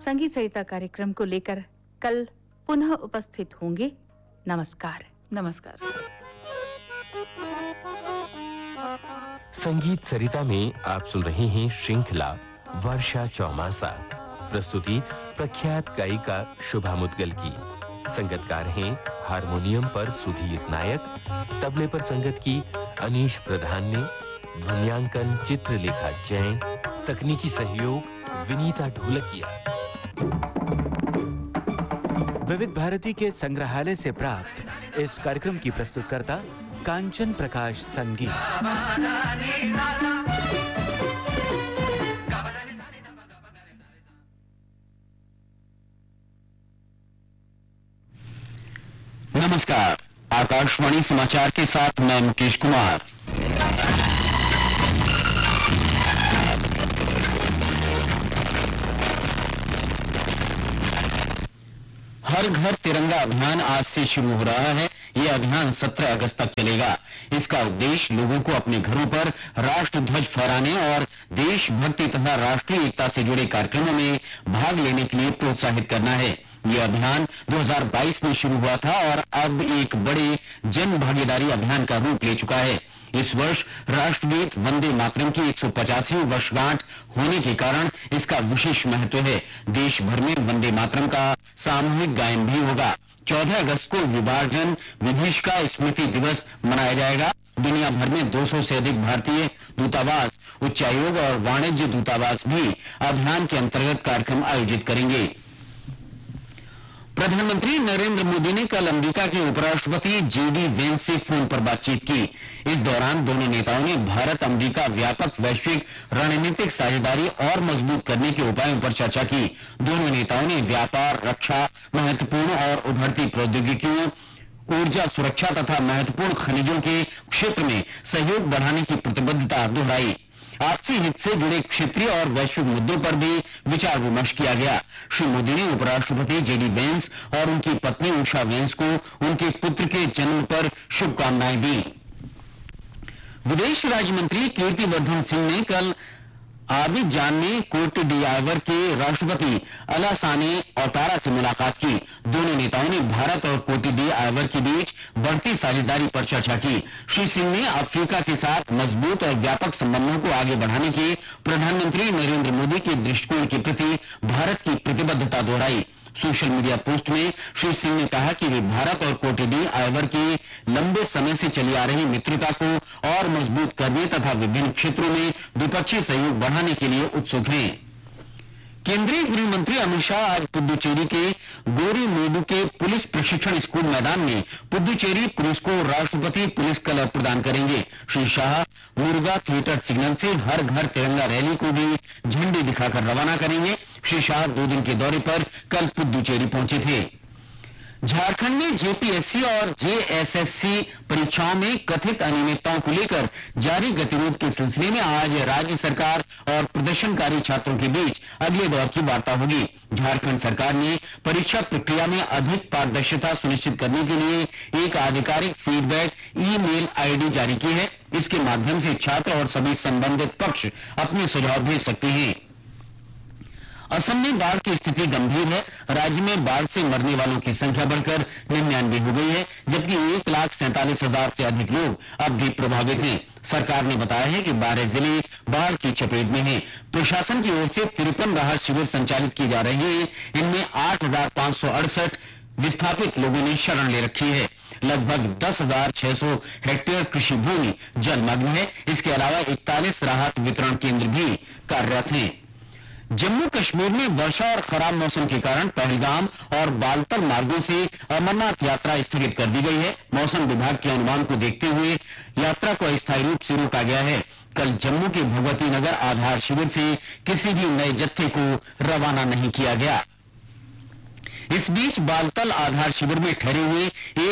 संगीत सरिता कार्यक्रम को लेकर कल पुनः उपस्थित होंगे। नमस्कार। नमस्कार। संगीत सरिता में आप सुन रहे हैं श्रृंखला वर्षा चौमासा। प्रस्तुति प्रख्यात गायिका शुभा मुद्गल की। संगतकार हैं हारमोनियम पर सुधीर नायक, तबले पर संगत की अनीश प्रधान ने, ध्वनियांकन चित्रलेखा जैन, तकनीकी सहयोग विनीता ढोलकिया। विविध भारती के संग्रहालय से प्राप्त इस कार्यक्रम की प्रस्तुतकर्ता कांचन प्रकाश संगीत। नमस्कार, आकाशवाणी समाचार के साथ मैं मुकेश कुमार। हर घर तिरंगा अभियान आज से शुरू हो रहा है। यह अभियान 17 अगस्त तक चलेगा। इसका उद्देश्य लोगों को अपने घरों पर राष्ट्र ध्वज फहराने और देशभक्ति तथा राष्ट्रीय एकता से जुड़े कार्यक्रमों में भाग लेने के लिए प्रोत्साहित करना है। यह अभियान 2022 में शुरू हुआ था और अब एक बड़े जन भागीदारी अभियान का रूप ले चुका है। इस वर्ष राष्ट्रगीत वंदे मातरम की 150वीं वर्षगांठ होने के कारण इसका विशेष महत्व है। देश भर में वंदे मातरम का सामूहिक गायन भी होगा। 14 अगस्त को विभाजन विभीषिका स्मृति दिवस मनाया जाएगा। दुनिया भर में 200 से अधिक भारतीय दूतावास, उच्चायोग और वाणिज्य दूतावास भी अभियान के अंतर्गत कार्यक्रम आयोजित करेंगे। प्रधानमंत्री नरेंद्र मोदी ने कल अमेरिका के उपराष्ट्रपति जेडी वेंस से फोन पर बातचीत की। इस दौरान दोनों नेताओं ने भारत अमेरिका व्यापक वैश्विक रणनीतिक साझेदारी और मजबूत करने के उपायों पर चर्चा की। दोनों नेताओं ने व्यापार, रक्षा, महत्वपूर्ण और उभरती प्रौद्योगिकियों, ऊर्जा सुरक्षा तथा महत्वपूर्ण खनिजों के क्षेत्र में सहयोग बढ़ाने की प्रतिबद्धता दोहराई। आपसी हित से जुड़े क्षेत्रीय और वैश्विक मुद्दों पर भी विचार विमर्श किया गया। श्री मोदी ने उपराष्ट्रपति जेडी वेंस और उनकी पत्नी उषा वेंस को उनके पुत्र के जन्म पर शुभकामनाएं दी। विदेश राज्य मंत्री कीर्तिवर्धन सिंह ने कल आबिजान में कोट डिआइवर के राष्ट्रपति अलासाने औतारा से मुलाकात की। दोनों नेताओं ने भारत और कोट डिआइवर के बीच बढ़ती साझेदारी पर चर्चा की। श्री सिंह ने अफ्रीका के साथ मजबूत और व्यापक संबंधों को आगे बढ़ाने के प्रधानमंत्री नरेंद्र मोदी के दृष्टिकोण के प्रति भारत की प्रतिबद्धता दोहराई। सोशल मीडिया पोस्ट में श्री सिंह ने कहा कि वे भारत और कोट डिआइवर की लंबे समय से चली आ रही मित्रता को और मजबूत करने तथा विभिन्न क्षेत्रों में द्विपक्षीय सहयोग बढ़ाने के लिए उत्सुक हैं। केंद्रीय गृह मंत्री अमित शाह आज पुदुचेरी के गोरीमेडु के पुलिस प्रशिक्षण स्कूल मैदान में पुदुचेरी पुलिस को राष्ट्रपति पुलिस कलर प्रदान करेंगे। श्री शाह मुर्गा थिएटर सिग्नल से हर घर तिरंगा रैली को भी झंडी दिखाकर रवाना करेंगे। श्री शाह 2 दिन के दौरे पर कल पुदुचेरी पहुंचे थे। झारखंड में जेपीएससी और जेएसएससी परीक्षाओं में कथित अनियमितताओं को लेकर जारी गतिरोध के सिलसिले में आज राज्य सरकार और प्रदर्शनकारी छात्रों के बीच अगले दौर की वार्ता होगी। झारखंड सरकार ने परीक्षा प्रक्रिया में अधिक पारदर्शिता सुनिश्चित करने के लिए एक आधिकारिक फीडबैक ईमेल आईडी जारी की है। इसके माध्यम से छात्र और सभी संबंधित पक्ष अपने सुझाव भेज सकते हैं। असम में बाढ़ की स्थिति गंभीर है। राज्य में बाढ़ से मरने वालों की संख्या बढ़कर 99 हो गई है, जबकि 1,47,000 से अधिक लोग अब भी प्रभावित हैं। सरकार ने बताया है कि 12 जिले बाढ़ की चपेट में हैं। प्रशासन की ओर से 53 राहत शिविर संचालित किए जा रहे हैं। इनमें 8,568 विस्थापित लोगों ने शरण ले रखी है। लगभग 10,600 हेक्टेयर कृषि भूमि जलमग्न है। इसके अलावा 41 राहत वितरण केंद्र भी कार्यरत हैं। जम्मू कश्मीर में वर्षा और खराब मौसम के कारण पहलगाम और बालतल मार्गों से अमरनाथ यात्रा स्थगित कर दी गई है। मौसम विभाग के अनुमान को देखते हुए यात्रा को अस्थायी रूप से रोका गया है। कल जम्मू के भगवती नगर आधार शिविर से किसी भी नए जत्थे को रवाना नहीं किया गया। इस बीच बालतल आधार शिविर में ठहरे हुए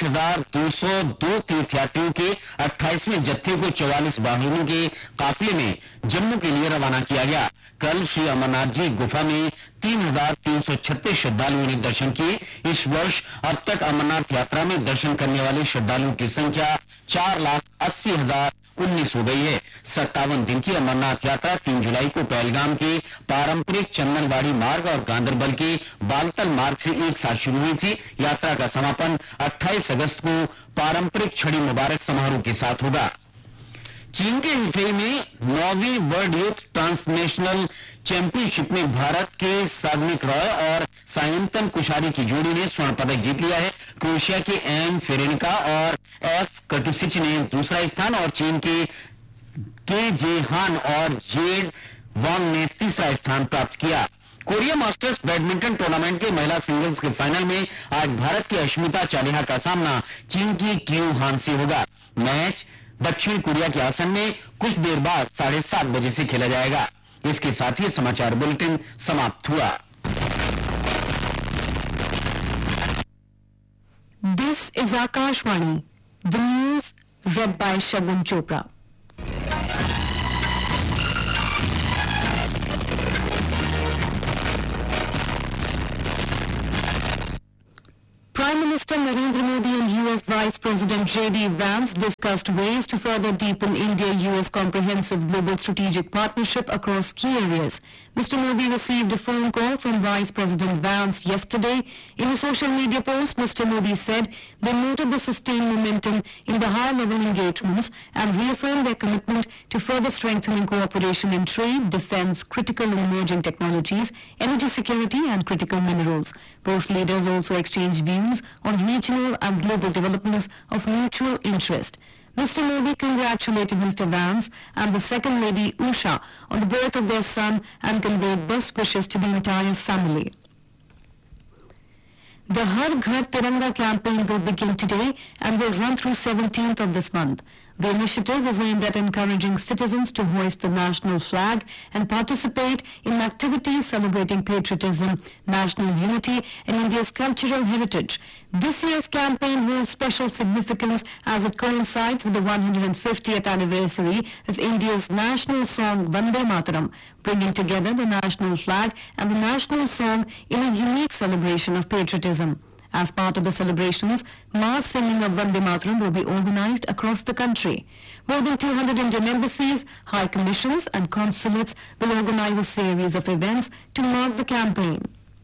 1,202 तीर्थयात्रियों के 28वें जत्थे को 44 वाहनों के काफिले में जम्मू के लिए रवाना किया गया। कल श्री अमरनाथ जी गुफा में 3,336 श्रद्धालुओं ने दर्शन किए। इस वर्ष अब तक अमरनाथ यात्रा में दर्शन करने वाले श्रद्धालुओं की संख्या 4,80,000 19 हो गई है। 57 दिन की अमरनाथ यात्रा 3 जुलाई को पहलगाम के पारंपरिक चंदनवाड़ी मार्ग और गांदरबल के बालतल मार्ग से एक साथ शुरू हुई थी। यात्रा का समापन 28 अगस्त को पारंपरिक छड़ी मुबारक समारोह के साथ होगा। चीन के हिफेई में 9वीं वर्ल्ड यूथ ट्रांसनेशनल चैंपियनशिप में भारत के साग्निक रॉय और सायंतन कुशारी की जोड़ी ने स्वर्ण पदक जीत लिया है। क्रोएशिया के एन फेरेनिका और एफ कटुसिच ने दूसरा स्थान और चीन के जे हान और जेड वांग ने तीसरा स्थान प्राप्त किया। कोरिया मास्टर्स बैडमिंटन टूर्नामेंट के महिला सिंगल्स के फाइनल में आज भारत की अश्मिता चालिहा का सामना चीन की क्यू हान से होगा। मैच दक्षिण कोरिया के आसन में कुछ देर बाद 7:30 बजे से खेला जाएगा। इसके साथ ही समाचार बुलेटिन समाप्त हुआ। This is Akashvani. The news read by Shagun Chopra. Prime Minister Narendra Modi and US Vice President J.D. Vance discussed ways to further deepen India-US comprehensive global strategic partnership across key areas. Mr. Modi received a phone call from Vice President Vance yesterday. In a social media post, Mr. Modi said they noted the sustained momentum in the high-level engagements and reaffirmed their commitment to further strengthening cooperation in trade, defense, critical and emerging technologies, energy security and critical minerals. Both leaders also exchanged views on regional and global developments of mutual interest. Mr. Modi congratulated Mr. Vance and the Second Lady Usha on the birth of their son and conveyed best wishes to the entire family. The Har Ghar Tiranga campaign will begin today and will run through 17th of this month. The initiative is aimed at encouraging citizens to hoist the national flag and participate in activities celebrating patriotism, national unity and India's cultural heritage. This year's campaign holds special significance as it coincides with the 150th anniversary of India's national song Vande Mataram, bringing together the national flag and the national song in a unique celebration of patriotism. As part of the celebrations, mass singing of Vande Mataram will be organized across the country. More than 200 Indian embassies, high commissions and consulates will organize a series of events to mark the campaign.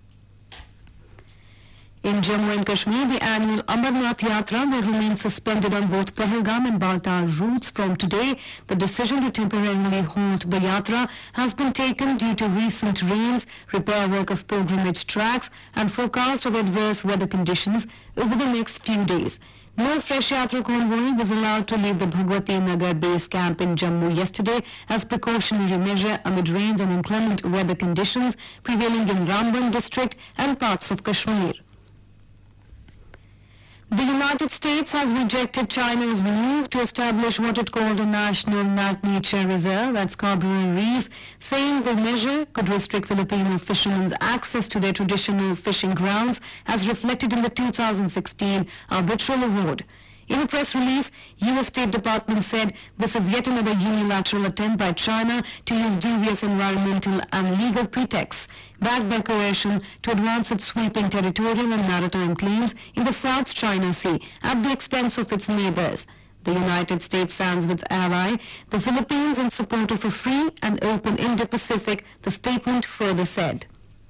In Jammu and Kashmir, the annual Amarnath Yatra will remain suspended on both Pahalgam and Baltar routes from today. The decision to temporarily halt the Yatra has been taken due to recent rains, repair work of pilgrimage tracks and forecast of adverse weather conditions over the next few days. No fresh Yatra convoy was allowed to leave the Bhagwati Nagar base camp in Jammu yesterday as precautionary measure amid rains and inclement weather conditions prevailing in Ramban district and parts of Kashmir. The United States has rejected China's move to establish what it called a national nature reserve at Scarborough Reef, saying the measure could restrict Filipino fishermen's access to their traditional fishing grounds as reflected in the 2016 arbitral award. In a press release, U.S. State Department said this is yet another unilateral attempt by China to use dubious environmental and legal pretexts, backed by coercion, to advance its sweeping territorial and maritime claims in the South China Sea at the expense of its neighbors. The United States stands with its ally, the Philippines, in support of a free and open Indo-Pacific, the statement further said.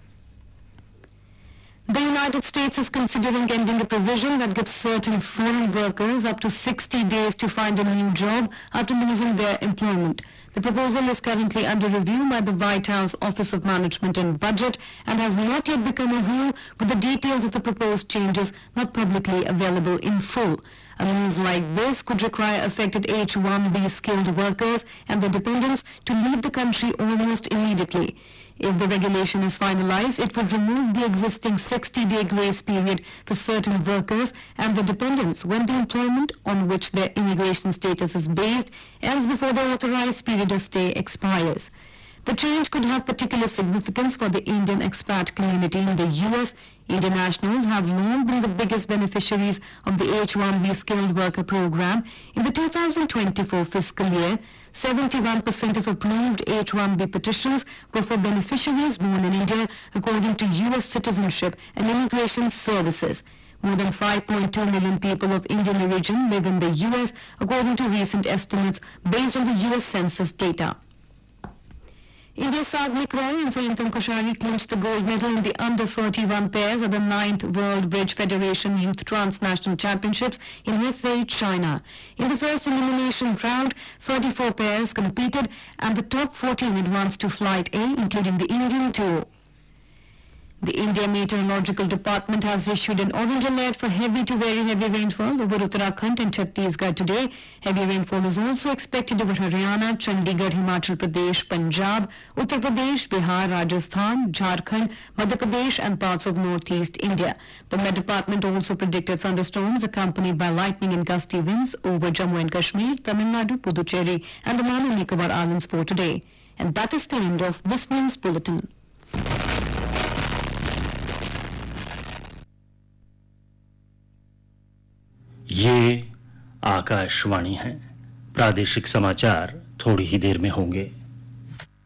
The United States is considering ending a provision that gives certain foreign workers up to 60 days to find a new job after losing their employment. The proposal is currently under review by the White House Office of Management and Budget and has not yet become a rule, with the details of the proposed changes not publicly available in full. A move like this could require affected H-1B skilled workers and their dependents to leave the country almost immediately. If the regulation is finalized, it would remove the existing 60-day grace period for certain workers and their dependents when the employment on which their immigration status is based ends before the authorized period of stay expires. The change could have particular significance for the Indian expat community in the US. Indian nationals have long been the biggest beneficiaries of the H-1B skilled worker program. In the 2024 fiscal year, 71% of approved H-1B petitions were for beneficiaries born in India, according to US Citizenship and Immigration Services. More than 5.2 million people of Indian origin live in the US, according to recent estimates based on the US Census data. India's Sagnik Roy and Sayantam Koshari clinched the gold medal in the under-31 pairs at the 9th World Bridge Federation Youth Transnational Championships in Hefei, China. In the first elimination round, 34 pairs competed and the top 14 advanced to Flight A, including the Indian duo. The India Meteorological Department has issued an orange alert for heavy to very heavy rainfall over Uttarakhand and Chhattisgarh today. Heavy rainfall is also expected over Haryana, Chandigarh, Himachal Pradesh, Punjab, Uttar Pradesh, Bihar, Rajasthan, Jharkhand, Madhya Pradesh and parts of northeast India. The Met Department also predicted thunderstorms accompanied by lightning and gusty winds over Jammu and Kashmir, Tamil Nadu, Puducherry and the Andaman and Nicobar Islands for today. And that is the end of this news bulletin. ये आकाशवाणी है। प्रादेशिक समाचार थोड़ी ही देर में होंगे।